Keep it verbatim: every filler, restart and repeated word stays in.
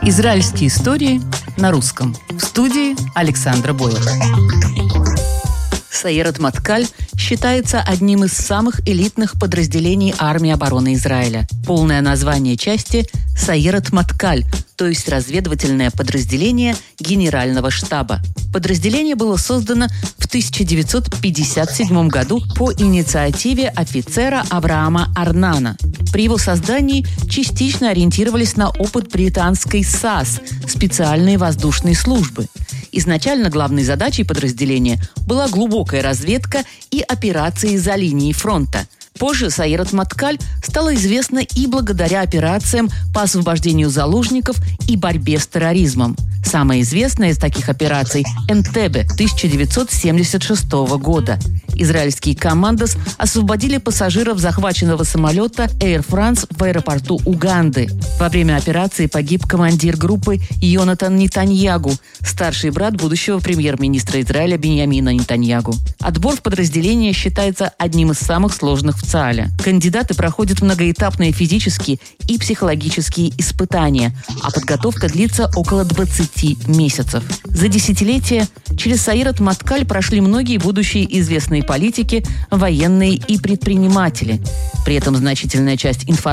Израильские истории на русском. В студии Александра Бойлер. Сайерат Маткаль считается одним из самых элитных подразделений армии обороны Израиля. Полное название части – Сайерат Маткаль, то есть разведывательное подразделение Генерального штаба. Подразделение было создано в тысяча девятьсот пятьдесят седьмом году по инициативе офицера Авраама Арнана. При его создании частично ориентировались на опыт британской САС – специальной воздушной службы. Изначально главной задачей подразделения была глубокая разведка и операции за линией фронта. Позже Сайерат Маткаль стала известна и благодаря операциям по освобождению заложников и борьбе с терроризмом. Самая известная из таких операций – Энтебе тысяча девятьсот семьдесят шестого года. Израильские командос освободили пассажиров захваченного самолета Air France в аэропорту Уганды. Во время операции погиб командир группы Йонатан Нетаньягу, старший брат будущего премьер-министра Израиля Биньямина Нетаньягу. Отбор в подразделение считается одним из самых сложных в ЦААЛе. Кандидаты проходят многоэтапные физические и психологические испытания, а подготовка длится около двадцати месяцев. За десятилетия через Сайерат Маткаль прошли многие будущие известные политики, военные и предприниматели. При этом значительная часть информации